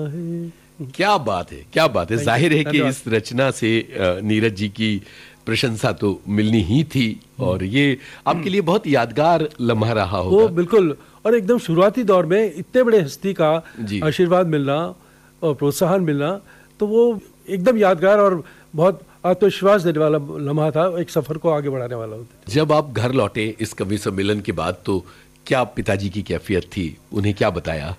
क्या बात है, क्या बात है। जाहिर है कि इस रचना से नीरज जी की प्रशंसा तो मिलनी ही थी और ये आपके लिए बहुत यादगार लम्हा रहा वो होगा। बिल्कुल, और एकदम शुरुआती दौर में इतने बड़े हस्ती का जी। आशीर्वाद मिलना और प्रोत्साहन मिलना, तो वो एकदम यादगार और बहुत आत्मविश्वास देने वाला लम्हा था, एक सफर को आगे बढ़ाने वाला होता। जब आप घर लौटे इस कवि सम्मेलन के बाद, तो क्या पिताजी की कैफियत थी, उन्हें क्या बताया?